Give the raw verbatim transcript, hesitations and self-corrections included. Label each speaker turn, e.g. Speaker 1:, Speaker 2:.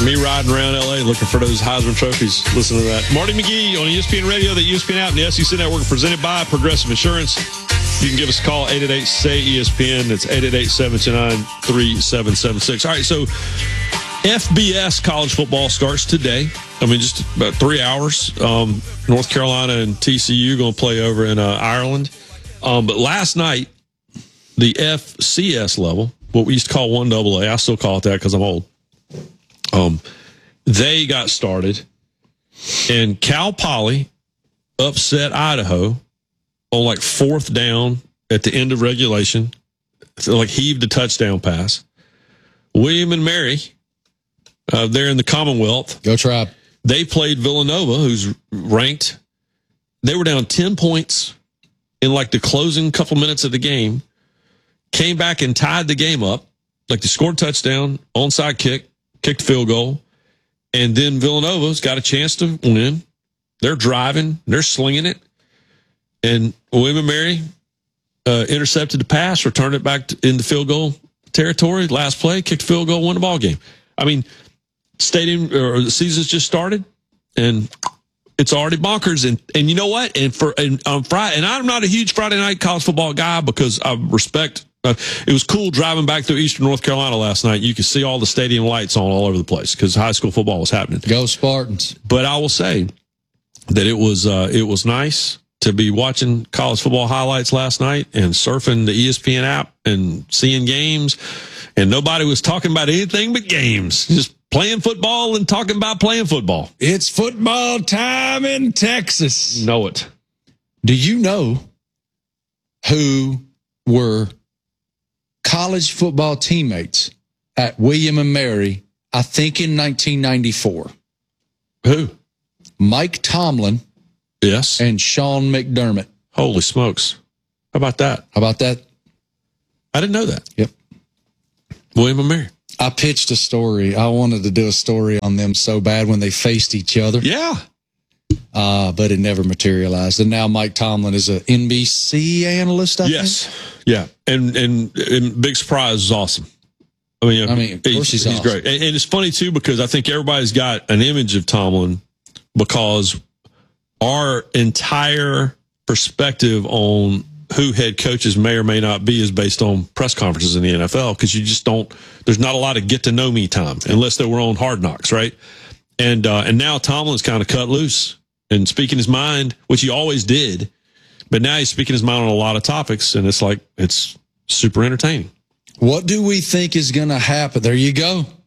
Speaker 1: Me riding around L A looking for those Heisman trophies. Listen to that. Marty McGee on E S P N Radio, the E S P N app, and the S E C Network, presented by Progressive Insurance. You can give us a call, eight eight eight, S A Y, E S P N. That's eight eight eight, seven two nine, three seven seven six. All right, so F B S college football starts today. I mean, just about three hours. Um, North Carolina and T C U going to play over in uh, Ireland. Um, but last night, the F C S level, what we used to call one double A, I still call it that because I'm old. Um, they got started, and Cal Poly upset Idaho on like fourth down at the end of regulation. So like heaved a touchdown pass. William and Mary, uh, they're in the Commonwealth.
Speaker 2: Go Tribe.
Speaker 1: They played Villanova, who's ranked. They were down ten points in like the closing couple minutes of the game. Came back and tied the game up. Like they scored a touchdown, onside kick, kicked field goal. And then Villanova's got a chance to win. They're driving. They're slinging it. And William and Mary uh, intercepted the pass, returned it back to, in the field goal territory. Last play, kicked field goal, won the ball game. I mean, stadium or the season's just started, and it's already bonkers. And and you know what? And for and on Friday, and I'm not a huge Friday night college football guy because I respect. Uh, it was cool driving back through Eastern North Carolina last night. You could see all the stadium lights on all over the place because high school football was happening.
Speaker 2: Go Spartans!
Speaker 1: But I will say that it was uh, it was nice to be watching college football highlights last night and surfing the E S P N app and seeing games, and nobody was talking about anything but games. Just playing football and talking about playing football.
Speaker 2: It's football time in Texas.
Speaker 1: Know it.
Speaker 2: Do you know who were college football teammates at William and Mary, I think in nineteen ninety-four?
Speaker 1: Who?
Speaker 2: Mike Tomlin.
Speaker 1: Yes.
Speaker 2: And Sean McDermott.
Speaker 1: Holy smokes. How about that?
Speaker 2: How about that?
Speaker 1: I didn't know that.
Speaker 2: Yep.
Speaker 1: William and Mary.
Speaker 2: I pitched a story. I wanted to do a story on them so bad when they faced each other.
Speaker 1: Yeah.
Speaker 2: Uh, but it never materialized. And now Mike Tomlin is an N B C analyst, I
Speaker 1: yes.
Speaker 2: think.
Speaker 1: Yeah. And, and and big surprise is awesome. I mean,
Speaker 2: I mean, of course
Speaker 1: he's,
Speaker 2: he's,
Speaker 1: he's
Speaker 2: awesome.
Speaker 1: great. And, and it's funny, too, because I think everybody's got an image of Tomlin because our entire perspective on who head coaches may or may not be is based on press conferences in the N F L because you just don't, there's not a lot of get to know me time unless they were on Hard Knocks, right? And uh, and now Tomlin's kind of cut loose and speaking his mind, which he always did, but now he's speaking his mind on a lot of topics, and it's like, it's super entertaining.
Speaker 2: What do we think is going to happen? There you go.